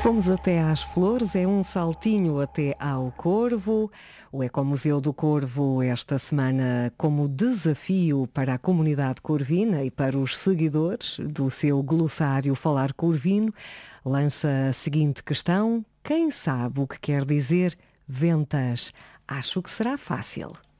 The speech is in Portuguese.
Fomos até às Flores, é um saltinho até ao Corvo. O Ecomuseu do Corvo esta semana como desafio para a comunidade corvina e para os seguidores do seu glossário Falar Corvino, lança a seguinte questão: quem sabe o que quer dizer ventas? Acho que será fácil.